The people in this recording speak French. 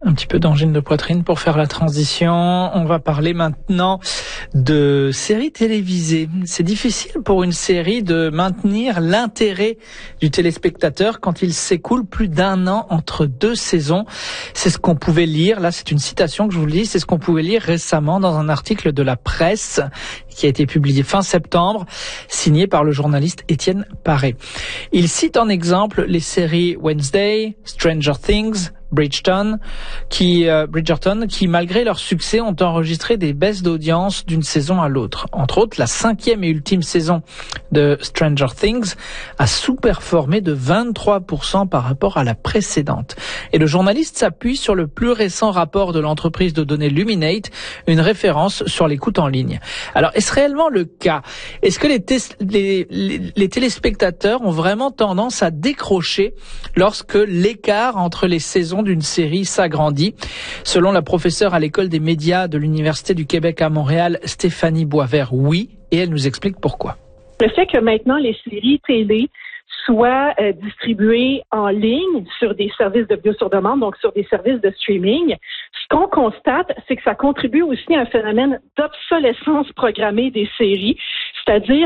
Un petit peu d'angine de poitrine pour faire la transition. On va parler maintenant de séries télévisées. C'est difficile pour une série de maintenir l'intérêt du téléspectateur quand il s'écoule plus d'un an entre deux saisons. C'est ce qu'on pouvait lire, là c'est une citation que je vous lis, c'est ce qu'on pouvait lire récemment dans un article de la presse qui a été publié fin septembre, signé par le journaliste Étienne Paré. Il cite en exemple les séries Wednesday, Stranger Things, Bridgerton, qui malgré leur succès ont enregistré des baisses d'audience d'une saison à l'autre. Entre autres, la 5e et ultime saison de Stranger Things a sous-performé de 23% par rapport à la précédente. Et le journaliste s'appuie sur le plus récent rapport de l'entreprise de données Luminate, une référence sur l'écoute en ligne. Alors, est-ce réellement le cas? Est-ce que les téléspectateurs ont vraiment tendance à décrocher lorsque l'écart entre les saisons d'une série s'agrandit? Selon la professeure à l'école des médias de l'Université du Québec à Montréal, Stéphanie Boisvert, oui, et elle nous explique pourquoi. Le fait que maintenant les séries télé soient distribuées en ligne sur des services de vidéo sur demande, donc sur des services de streaming, ce qu'on constate, c'est que ça contribue aussi à un phénomène d'obsolescence programmée des séries, c'est-à-dire